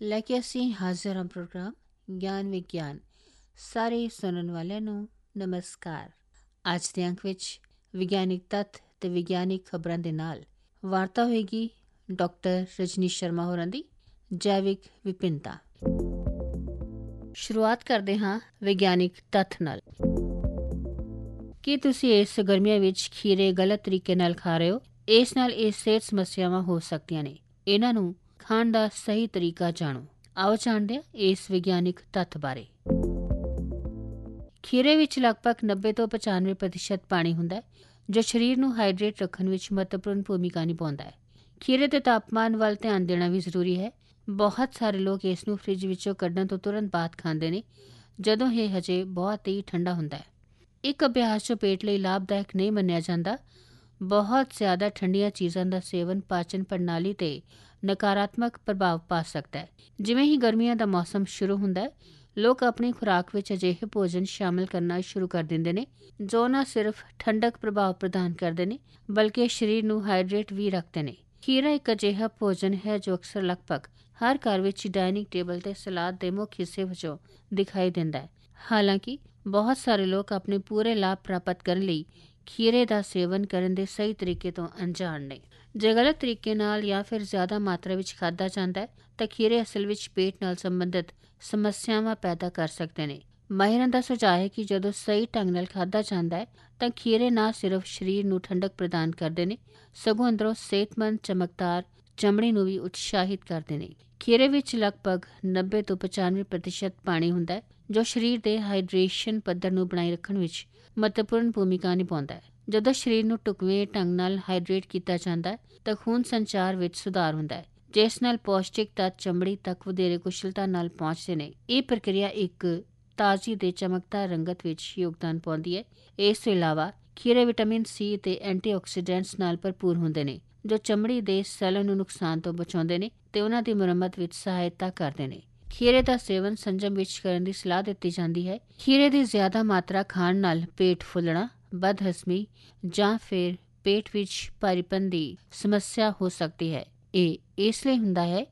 ਲੈ ਕੇ ਅਸੀਂ ਹਾਜ਼ਰ ਹਾਂ ਪ੍ਰੋਗਰਾਮ ਗਿਆਨ ਵਿਗਿਆਨ। ਸਾਰੇ ਸੁਣਨ ਵਾਲਿਆਂ ਨੂੰ ਨਮਸਕਾਰ। ਅੱਜ ਦੇ ਅੰਕ ਵਿੱਚ ਵਿਗਿਆਨਿਕ ਤੱਥ ਤੇ ਵਿਗਿਆਨਿਕ ਖਬਰਾਂ ਦੇ ਨਾਲ ਵਾਰਤਾ ਹੋਏਗੀ ਡਾਕਟਰ ਰਜਨੀ ਸ਼ਰਮਾ ਹੋਰਾਂ ਦੀ ਜੈਵਿਕ ਵਿਭਿੰਨਤਾ। ਸ਼ੁਰੂਆਤ ਕਰਦੇ ਹਾਂ ਵਿਗਿਆਨਿਕ ਤੱਥ ਨਾਲ। ਕੀ ਤੁਸੀਂ ਇਸ ਗਰਮੀਆਂ ਵਿੱਚ ਖੀਰੇ ਗਲਤ ਤਰੀਕੇ ਨਾਲ ਖਾ ਰਹੇ ਹੋ? ਇਸ ਨਾਲ ਇਹ ਸਿਹਤ ਸਮੱਸਿਆਵਾਂ ਹੋ ਸਕਦੀਆਂ ਨੇ। ਇਹਨਾਂ ਨੂੰ ਖਾਣ ਦਾ ਸਹੀ ਤਰੀਕਾ ਜਾਣੋ। ਆਓ ਜਾਣਦੇ ਹਾਂ ਇਸ ਵਿਗਿਆਨਿਕ ਤੱਥ ਬਾਰੇ। ਖੀਰੇ ਵਿੱਚ ਲਗਭਗ 90 ਤੋਂ 95% ਪਾਣੀ ਹੁੰਦਾ ਹੈ, ਜੋ ਸਰੀਰ ਨੂੰ ਹਾਈਡਰੇਟ ਰੱਖਣ ਵਿੱਚ ਮਹੱਤਵਪੂਰਨ ਭੂਮਿਕਾ ਨਿਭਾਉਂਦਾ ਹੈ। ਖੀਰੇ ਦੇ ਤਾਪਮਾਨ ਵੱਲ ਧਿਆਨ ਦੇਣਾ ਵੀ ਜ਼ਰੂਰੀ ਹੈ। ਬਹੁਤ ਸਾਰੇ ਲੋਕ ਇਸ ਨੂੰ ਫਰਿੱਜ ਵਿੱਚੋਂ ਕੱਢਣ ਤੋਂ ਤੁਰੰਤ ਬਾਅਦ ਖਾਂਦੇ ਨੇ, ਜਦੋਂ ਇਹ ਹਜੇ ਬਹੁਤ ਹੀ ਠੰਡਾ ਹੁੰਦਾ ਹੈ। ਇੱਕ ਅਭਿਆਸ ਜੋ ਪੇਟ ਲਈ ਲਾਭਦਾਇਕ ਨਹੀਂ ਮੰਨਿਆ ਜਾਂਦਾ। ਬਹੁਤ ਜ਼ਿਆਦਾ ਠੰਡੀਆਂ ਚੀਜ਼ਾਂ ਦਾ ਸੇਵਨ ਪਾਚਨ ਪ੍ਰਣਾਲੀ 'ਤੇ ਨਕਾਰਾਤਮਕ ਪ੍ਰਭਾਵ ਪਾ ਸਕਦਾ ਹੈ। ਜਿਵੇਂ ਹੀ ਗਰਮੀਆਂ ਦਾ ਮੌਸਮ ਸ਼ੁਰੂ ਹੁੰਦਾ ਹੈ, ਲੋਕ ਆਪਣੀ ਖੁਰਾਕ ਵਿੱਚ ਅਜਿਹੇ ਭੋਜਨ ਸ਼ਾਮਿਲ ਕਰਨਾ ਸ਼ੁਰੂ ਕਰ ਦਿੰਦੇ ਨੇ ਜੋ ਨਾ ਸਿਰਫ ਠੰਡਕ ਪ੍ਰਭਾਵ ਪ੍ਰਦਾਨ ਕਰਦੇ ਨੇ, ਬਲਕਿ ਸਰੀਰ ਨੂੰ ਹਾਈਡਰੇਟ ਵੀ ਰੱਖਦੇ ਨੇ। ਖੀਰਾ ਇੱਕ ਅਜਿਹਾ ਭੋਜਨ ਹੈ ਜੋ ਅਕਸਰ ਲਗਭਗ ਹਰ ਘਰ ਵਿੱਚ ਡਾਈਨਿੰਗ ਟੇਬਲ ਤੇ ਸਲਾਦ ਦੇ ਮੁੱਖ ਹਿੱਸੇ ਵਜੋਂ ਦਿਖਾਈ ਦਿੰਦਾ ਹੈ। ਹਾਲਾਂਕਿ ਬਹੁਤ ਸਾਰੇ ਲੋਕ ਆਪਣੇ ਪੂਰੇ ਲਾਭ ਪ੍ਰਾਪਤ ਕਰਨ ਲਈ ਖੀਰੇ ਦਾ ਸੇਵਨ ਕਰਨ ਦੇ ਸਹੀ ਤਰੀਕੇ ਤੋਂ ਅਣਜਾਣ ਨੇ। ਜੇ ਗਲਤ ਤਰੀਕੇ ਨਾਲ ਜਾਂ ਫਿਰ ਜ਼ਿਆਦਾ ਮਾਤਰਾ ਵਿੱਚ ਖਾਧਾ ਜਾਂਦਾ ਹੈ ਤਾਂ ਖੀਰੇ ਅਸਲ ਵਿੱਚ ਪੇਟ ਨਾਲ ਸੰਬੰਧਿਤ ਸਮੱਸਿਆਵਾਂ ਪੈਦਾ ਕਰ ਸਕਦੇ ਨੇ। ਮਾਹਿਰਾਂ ਦਾ ਸੁਝਾਅ ਹੈ ਕਿ ਜਦੋਂ ਸਹੀ ਢੰਗ ਨਾਲ ਖਾਧਾ ਜਾਂਦਾ ਹੈ ਤਾਂ ਖੀਰੇ ਨਾ ਸਿਰਫ ਸਰੀਰ ਨੂੰ ਠੰਡਕ ਪ੍ਰਦਾਨ ਕਰਦੇ ਨੇ, ਸਗੋਂ ਅੰਦਰੋਂ ਸਿਹਤਮੰਦ ਚਮਕਦਾਰ ਚਮੜੀ ਨੂੰ ਵੀ ਉਤਸ਼ਾਹਿਤ ਕਰਦੇ ਨੇ। ਖੀਰੇ ਵਿੱਚ ਲਗਭਗ 90 ਤੋਂ 95% ਪਾਣੀ ਹੁੰਦਾ ਹੈ, ਜੋ ਸਰੀਰ ਦੇ ਹਾਈਡਰੇਸ਼ਨ ਪੱਧਰ ਨੂੰ ਬਣਾਈ ਰੱਖਣ ਵਿੱਚ ਮਹੱਤਵਪੂਰਨ ਭੂਮਿਕਾ ਨਿਭਾਉਂਦਾ ਹੈ। ਜਦੋਂ ਸਰੀਰ ਨੂੰ ਢੁਕਵੇਂ ਢੰਗ ਨਾਲ ਹਾਈਡਰੇਟ ਕੀਤਾ ਜਾਂਦਾ ਹੈ ਤਾਂ ਖੂਨ ਸੰਚਾਰ ਵਿੱਚ ਸੁਧਾਰ ਹੁੰਦਾ ਹੈ, ਜਿਸ ਨਾਲ ਪੌਸ਼ਟਿਕ ਤੱਤ ਚਮੜੀ ਤੱਕ ਵਧੇਰੇ ਕੁਸ਼ਲਤਾ ਨਾਲ ਪਹੁੰਚਦੇ ਨੇ। ਇਹ ਪ੍ਰਕਿਰਿਆ ਇੱਕ ਤਾਜ਼ੀ ਤੇ ਚਮਕਦਾਰ ਰੰਗਤ ਵਿੱਚ ਯੋਗਦਾਨ ਪਾਉਂਦੀ ਹੈ। ਇਸ ਤੋਂ ਇਲਾਵਾ ਖੀਰੇ ਵਿਟਾਮਿਨ ਸੀ ਤੇ ਐਂਟੀਆਕਸੀਡੈਂਟਸ ਨਾਲ ਭਰਪੂਰ ਹੁੰਦੇ ਨੇ, ਜੋ ਚਮੜੀ ਦੇ ਸੈੱਲਾਂ ਨੂੰ ਨੁਕਸਾਨ ਤੋਂ ਬਚਾਉਂਦੇ ਨੇ ਤੇ ਉਹਨਾਂ ਦੀ ਮੁਰੰਮਤ ਵਿੱਚ ਸਹਾਇਤਾ ਕਰਦੇ ਨੇ। ਖੀਰੇ ਦਾ ਸੇਵਨ ਸੰਜਮ ਵਿੱਚ ਕਰਨ ਦੀ ਸਲਾਹ ਦਿੱਤੀ ਜਾਂਦੀ ਹੈ। ਖੀਰੇ ਦੀ ਜ਼ਿਆਦਾ ਮਾਤਰਾ ਖਾਣ ਨਾਲ ਪੇਟ ਫੁੱਲਣਾ, ਬਦਹਜ਼ਮੀ ਜਾਂ ਫਿਰ ਪੇਟ ਵਿੱਚ ਭਾਰੀਪਨ ਦੀ ਸਮੱਸਿਆ ਹੋ ਸਕਦੀ ਹੈ। ਇਹ ਇਸ ਲਈ ਹੁੰਦਾ ਹੈ